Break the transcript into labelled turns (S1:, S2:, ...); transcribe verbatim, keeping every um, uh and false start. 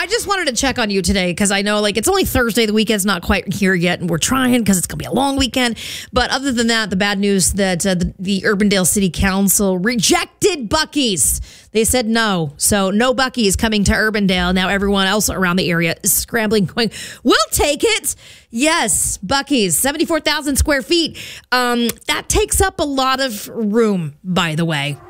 S1: I just wanted to check on you today because I know like it's only Thursday. The weekend's not quite here yet, and we're trying because it's going to be a long weekend. But other than that, the bad news that uh, the, the Urbandale City Council rejected Buc-ee's. They said no. So no Buc-ee's coming to Urbandale. Now everyone else around the area is scrambling, going, we'll take it. Yes, Buc-ee's, seventy-four thousand square feet. Um, that takes up a lot of room, by the way.